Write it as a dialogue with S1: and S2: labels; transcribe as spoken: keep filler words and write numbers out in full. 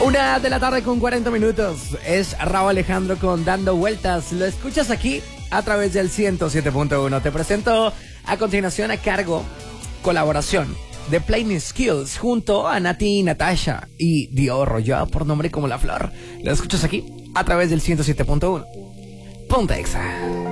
S1: Una de la tarde con cuarenta minutos. Es Rauw Alejandro con Dando Vueltas. Lo escuchas aquí a través del ciento siete punto uno. Te presento a continuación a cargo colaboración de Playing Skills junto a Nati y Natasha y Dior, ya por nombre como La Flor. Lo escuchas aquí a través del ciento siete punto uno. Ponte Exa.